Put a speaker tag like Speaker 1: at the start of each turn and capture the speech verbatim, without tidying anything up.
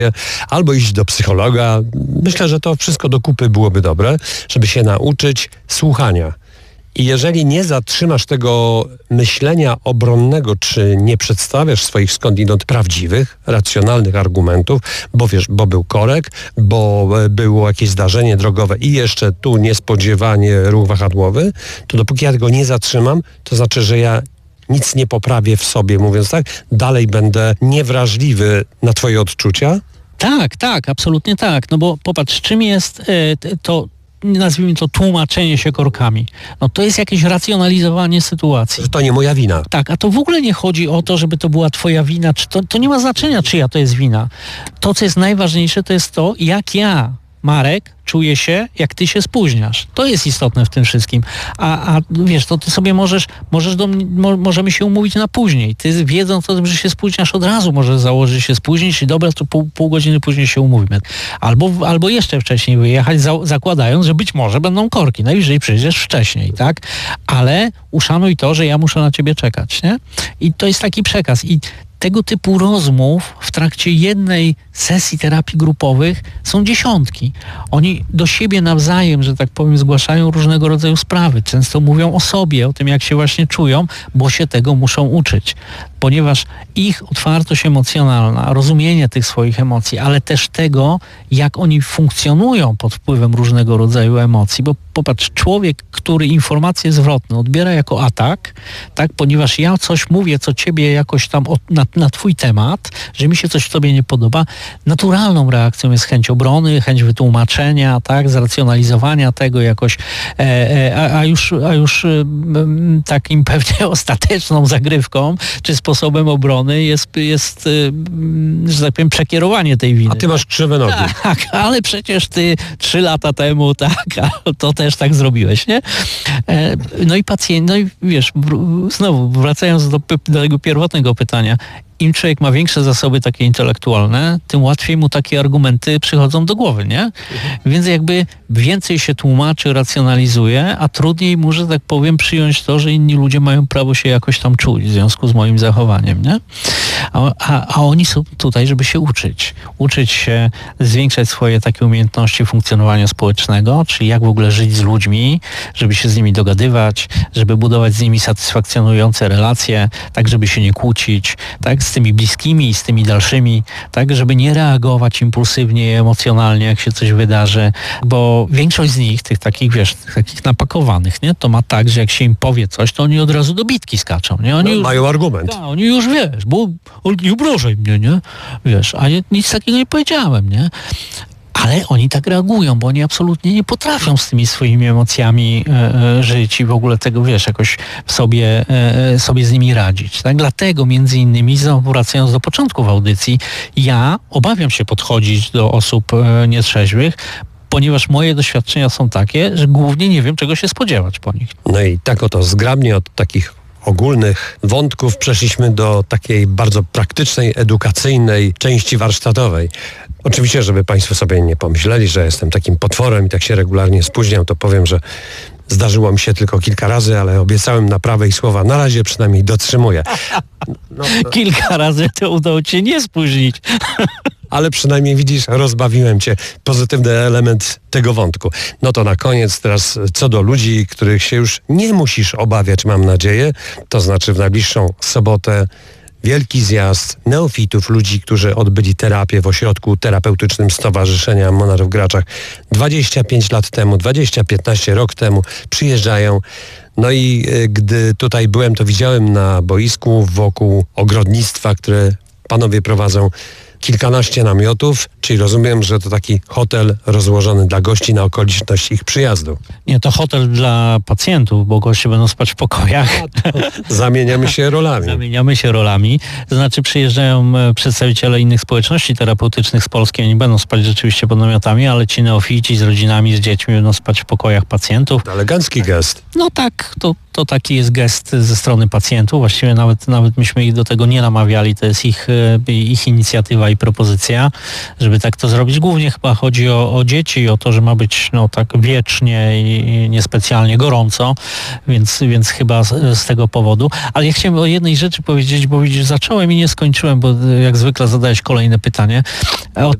Speaker 1: albo iść do psychologa. Myślę, że to wszystko do kupy byłoby dobre, żeby się nauczyć słuchania. I jeżeli nie zatrzymasz tego myślenia obronnego, czy nie przedstawiasz swoich skądinąd prawdziwych, racjonalnych argumentów, bo wiesz, bo był korek, bo było jakieś zdarzenie drogowe i jeszcze tu niespodziewanie ruch wahadłowy, to dopóki ja tego nie zatrzymam, to znaczy, że ja nic nie poprawię w sobie, mówiąc tak, dalej będę niewrażliwy na twoje odczucia.
Speaker 2: Tak, tak, absolutnie tak. No bo popatrz, czym jest y, to, nazwijmy to, tłumaczenie się korkami. No to jest jakieś racjonalizowanie sytuacji.
Speaker 1: Że to nie moja wina.
Speaker 2: Tak, a to w ogóle nie chodzi o to, żeby to była twoja wina, czy to, to nie ma znaczenia, czyja to jest wina. To, co jest najważniejsze, to jest to, jak ja, Marek, czuję się, jak ty się spóźniasz. To jest istotne w tym wszystkim. A, a wiesz, to ty sobie możesz, możesz do mnie, mo, możemy się umówić na później. Ty wiedząc o tym, że się spóźniasz, od razu możesz założyć, że się spóźnisz i dobra, to pół, pół godziny później się umówimy. Albo, albo jeszcze wcześniej wyjechać, za, zakładając, że być może będą korki. Najwyżej przyjdziesz wcześniej, tak? Ale uszanuj to, że ja muszę na ciebie czekać, nie? I to jest taki przekaz. I tego typu rozmów w trakcie jednej sesji terapii grupowych są dziesiątki. Oni do siebie nawzajem, że tak powiem, zgłaszają różnego rodzaju sprawy. Często mówią o sobie, o tym, jak się właśnie czują, bo się tego muszą uczyć. Ponieważ ich otwartość emocjonalna, rozumienie tych swoich emocji, ale też tego, jak oni funkcjonują pod wpływem różnego rodzaju emocji. Bo popatrz, człowiek, który informacje zwrotne odbiera jako atak, tak, ponieważ ja coś mówię, co ciebie jakoś tam od, na, na twój temat, że mi się coś w tobie nie podoba, naturalną reakcją jest chęć obrony, chęć wytłumaczenia, tak, zracjonalizowania tego jakoś, e, e, a, a już, a już e, takim pewnie ostateczną zagrywką, czy sposobem obrony jest, jest e, że tak powiem, przekierowanie tej winy.
Speaker 1: A ty masz krzywe nogi.
Speaker 2: Tak, ale przecież ty trzy lata temu, tak, to też tak zrobiłeś, nie? E, no i pacjent, no i wiesz, w, znowu wracając do, do tego pierwotnego pytania, im człowiek ma większe zasoby takie intelektualne, tym łatwiej mu takie argumenty przychodzą do głowy, nie? Mhm. Więc jakby więcej się tłumaczy, racjonalizuje, a trudniej mu, że tak powiem, przyjąć to, że inni ludzie mają prawo się jakoś tam czuć w związku z moim zachowaniem, nie? A, a, a oni są tutaj, żeby się uczyć. Uczyć się, zwiększać swoje takie umiejętności funkcjonowania społecznego, czyli jak w ogóle żyć z ludźmi, żeby się z nimi dogadywać, żeby budować z nimi satysfakcjonujące relacje, tak żeby się nie kłócić, tak, z tymi bliskimi i z tymi dalszymi, tak, żeby nie reagować impulsywnie i emocjonalnie, jak się coś wydarzy, bo większość z nich, tych takich, wiesz, tych takich napakowanych, nie, to ma tak, że jak się im powie coś, to oni od razu do bitki skaczą, nie? Oni
Speaker 1: no,
Speaker 2: już,
Speaker 1: mają argument.
Speaker 2: Ta, oni już, wiesz, bo nie obrażaj mnie, nie? Wiesz, a nie, nic takiego nie powiedziałem, nie? Ale oni tak reagują, bo oni absolutnie nie potrafią z tymi swoimi emocjami e, e, żyć i w ogóle tego, wiesz, jakoś w sobie, e, sobie z nimi radzić. Tak? Dlatego między innymi, wracając do początków audycji, ja obawiam się podchodzić do osób e, nietrzeźwych, ponieważ moje doświadczenia są takie, że głównie nie wiem, czego się spodziewać po nich.
Speaker 1: No i tak oto zgrabnie od takich ogólnych wątków przeszliśmy do takiej bardzo praktycznej, edukacyjnej części warsztatowej. Oczywiście, żeby Państwo sobie nie pomyśleli, że jestem takim potworem i tak się regularnie spóźniam, to powiem, że zdarzyło mi się tylko kilka razy, ale obiecałem naprawę i słowa na razie przynajmniej dotrzymuję.
Speaker 2: No, no. Kilka razy to udało Cię nie spóźnić.
Speaker 1: Ale przynajmniej widzisz, rozbawiłem Cię. Pozytywny element tego wątku. No to na koniec teraz co do ludzi, których się już nie musisz obawiać, mam nadzieję. To znaczy w najbliższą sobotę wielki zjazd neofitów, ludzi, którzy odbyli terapię w ośrodku terapeutycznym Stowarzyszenia Monarch w Graczach dwadzieścia pięć lat temu, dwadzieścia piętnaście rok temu przyjeżdżają. No i y, gdy tutaj byłem, to widziałem na boisku wokół ogrodnictwa, które panowie prowadzą, kilkanaście namiotów, czyli rozumiem, że to taki hotel rozłożony dla gości na okoliczność ich przyjazdu.
Speaker 2: Nie, to hotel dla pacjentów, bo goście będą spać w pokojach.
Speaker 1: Zamieniamy się rolami.
Speaker 2: Zamieniamy się rolami. To znaczy przyjeżdżają przedstawiciele innych społeczności terapeutycznych z Polski, oni będą spać rzeczywiście pod namiotami, ale ci neofici z rodzinami, z dziećmi będą spać w pokojach pacjentów.
Speaker 1: To elegancki gest.
Speaker 2: No tak, to, to taki jest gest ze strony pacjentów. Właściwie nawet, nawet myśmy ich do tego nie namawiali, to jest ich, ich inicjatywa i propozycja, żeby tak to zrobić. Głównie chyba chodzi o, o dzieci, o to, że ma być no tak wiecznie i niespecjalnie gorąco, więc, więc chyba z, z tego powodu. Ale ja chciałem o jednej rzeczy powiedzieć, bo widzisz, zacząłem i nie skończyłem, bo jak zwykle zadałeś kolejne pytanie. O